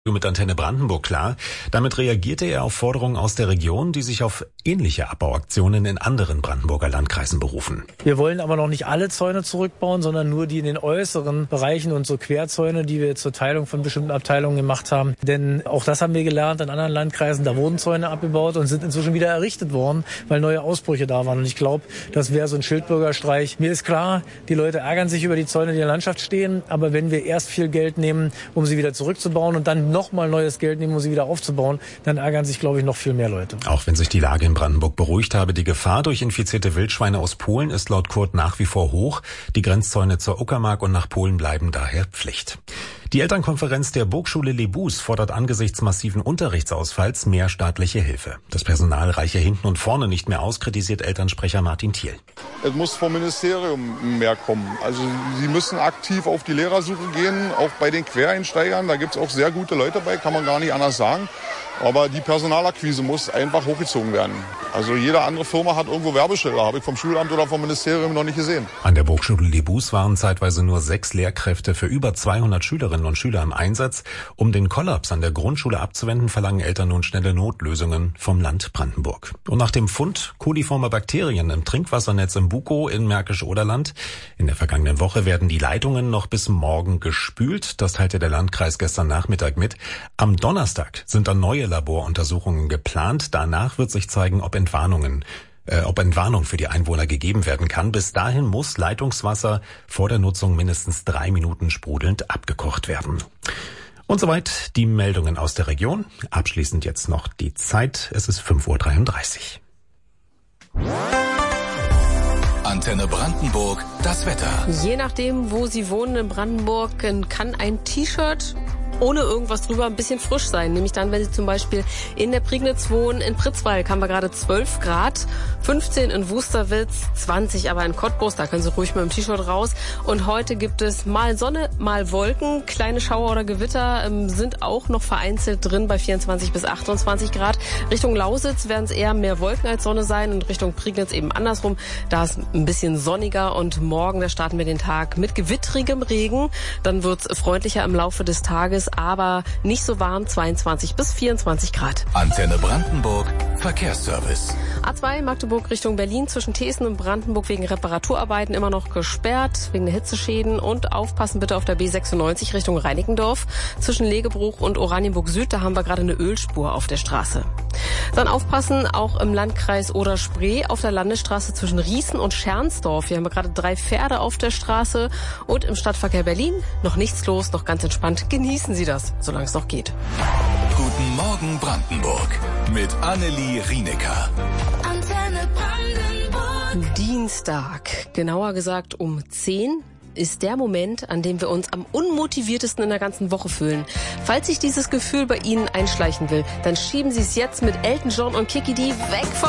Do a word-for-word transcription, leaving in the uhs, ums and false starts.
Mit Antenne Brandenburg klar. Damit reagierte er auf Forderungen aus der Region, die sich auf ähnliche Abbauaktionen in anderen Brandenburger Landkreisen berufen. Wir wollen aber noch nicht alle Zäune zurückbauen, sondern nur die in den äußeren Bereichen und so Querzäune, die wir zur Teilung von bestimmten Abteilungen gemacht haben. Denn auch das haben wir gelernt in anderen Landkreisen. Da wurden Zäune abgebaut und sind inzwischen wieder errichtet worden, weil neue Ausbrüche da waren. Und ich glaube, das wäre so ein Schildbürgerstreich. Mir ist klar, die Leute ärgern sich über die Zäune, die in der Landschaft stehen. Aber wenn wir erst viel Geld nehmen, um sie wieder zurückzubauen und dann nochmal neues Geld nehmen, um sie wieder aufzubauen, dann ärgern sich, glaube ich, noch viel mehr Leute. Auch wenn sich die Lage in Brandenburg beruhigt habe, die Gefahr durch infizierte Wildschweine aus Polen ist laut Kurt nach wie vor hoch. Die Grenzzäune zur Uckermark und nach Polen bleiben daher Pflicht. Die Elternkonferenz der Burgschule Lebus fordert angesichts massiven Unterrichtsausfalls mehr staatliche Hilfe. Das Personal reiche hinten und vorne nicht mehr aus, kritisiert Elternsprecher Martin Thiel. Es muss vom Ministerium mehr kommen. Also sie müssen aktiv auf die Lehrersuche gehen, auch bei den Quereinsteigern. Da gibt es auch sehr gute Leute bei, kann man gar nicht anders sagen. Aber die Personalakquise muss einfach hochgezogen werden. Also jede andere Firma hat irgendwo Werbeschilder, habe ich vom Schulamt oder vom Ministerium noch nicht gesehen. An der Burgschule Lebus waren zeitweise nur sechs Lehrkräfte für über zweihundert Schülerinnen und Schüler im Einsatz. Um den Kollaps an der Grundschule abzuwenden, verlangen Eltern nun schnelle Notlösungen vom Land Brandenburg. Und nach dem Fund koliformer Bakterien im Trinkwassernetz im Bukow in Märkisch-Oderland in der vergangenen Woche werden die Leitungen noch bis morgen gespült. Das teilte der Landkreis gestern Nachmittag mit. Am Donnerstag sind dann neue Laboruntersuchungen geplant. Danach wird sich zeigen, ob Entwarnungen, äh, ob Entwarnung für die Einwohner gegeben werden kann. Bis dahin muss Leitungswasser vor der Nutzung mindestens drei Minuten sprudelnd abgekocht werden. Und soweit die Meldungen aus der Region. Abschließend jetzt noch die Zeit. Es ist fünf Uhr dreiunddreißig. Antenne Brandenburg, das Wetter. Je nachdem, wo Sie wohnen in Brandenburg, kann ein T-Shirt ohne irgendwas drüber ein bisschen frisch sein. Nämlich dann, wenn Sie zum Beispiel in der Prignitz wohnen. In Pritzwalk haben wir gerade zwölf Grad, fünfzehn in Wusterwitz, zwanzig aber in Cottbus. Da können Sie ruhig mit dem T-Shirt raus. Und heute gibt es mal Sonne, mal Wolken. Kleine Schauer oder Gewitter ähm, sind auch noch vereinzelt drin bei vierundzwanzig bis achtundzwanzig Grad. Richtung Lausitz werden es eher mehr Wolken als Sonne sein und Richtung Prignitz eben andersrum. Da ist ein bisschen sonniger und morgen, da starten wir den Tag mit gewittrigem Regen. Dann wird es freundlicher im Laufe des Tages, aber nicht so warm, zweiundzwanzig bis vierundzwanzig Grad. Antenne Brandenburg, Verkehrsservice. A zwei Magdeburg Richtung Berlin zwischen Thesen und Brandenburg wegen Reparaturarbeiten immer noch gesperrt, wegen der Hitzeschäden. Und aufpassen bitte auf der B sechsundneunzig Richtung Reinickendorf. Zwischen Legebruch und Oranienburg Süd, da haben wir gerade eine Ölspur auf der Straße. Dann aufpassen, auch im Landkreis Oder-Spree auf der Landesstraße zwischen Riesen und Schernsdorf. Hier haben wir gerade drei Pferde auf der Straße. Und im Stadtverkehr Berlin noch nichts los, noch ganz entspannt. Genießen Sie das, solange es noch geht. Guten Morgen Brandenburg mit Annelie Rienecker. Antenne Brandenburg. Dienstag, genauer gesagt um zehn, ist der Moment, an dem wir uns am unmotiviertesten in der ganzen Woche fühlen. Falls sich dieses Gefühl bei Ihnen einschleichen will, dann schieben Sie es jetzt mit Elton John und Kiki D weg vom